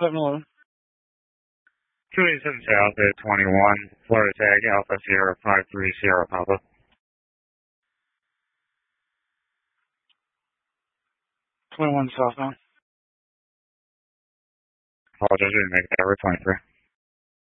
711. 287 South at 21, Florida Tag, Alpha Sierra 53 Sierra Papa. 21 southbound. Apologize, didn't make that. We're 23.